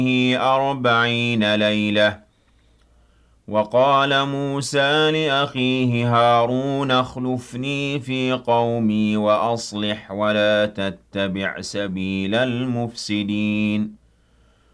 40 ليلة. وقال موسى لأخيه هارون اخلفني في قومي وأصلح ولا تتبع سبيل المفسدين